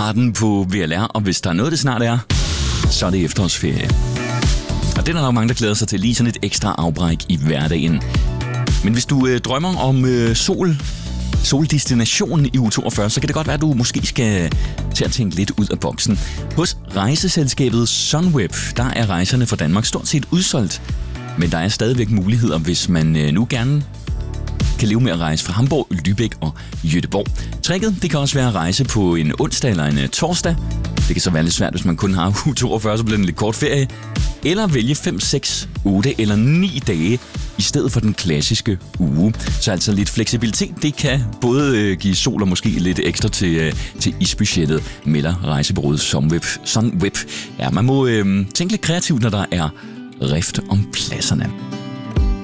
starten på VLR, og hvis der er noget, det snart er, så er det efterårsferie. Og det er der nok mange, der glæder sig til, lige sådan et ekstra afbræk i hverdagen. Men hvis du drømmer om soldestination i uge 42, så kan det godt være, at du måske skal til at tænke lidt ud af boksen. Hos rejseselskabet Sunweb, der er rejserne fra Danmark stort set udsolgt. Men der er stadigvæk muligheder, hvis man nu gerne kan leve med at rejse fra Hamburg, Lübeck og Göteborg. Tricket, det kan også være at rejse på en onsdag eller en torsdag. Det kan så være lidt svært, hvis man kun har uge 42, så bliver det en lidt kort ferie. Eller vælge 5, 6, 8 eller 9 dage i stedet for den klassiske uge. Så altså lidt fleksibilitet, det kan både give sol og måske lidt ekstra til isbudgettet, melder rejsebureauet Sunweb. Ja, man må tænke lidt kreativt, når der er rift om pladserne.